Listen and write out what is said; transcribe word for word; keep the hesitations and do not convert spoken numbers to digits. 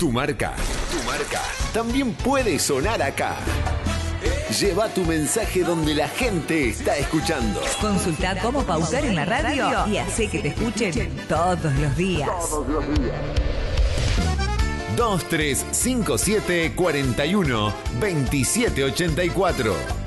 Tu marca, tu marca, también puede sonar acá. Lleva tu mensaje donde la gente está escuchando. Consulta cómo pausar en la radio y hace que te escuchen todos los días. Todos los días. dos tres cinco siete cuarenta y uno veintisiete ochenta y cuatro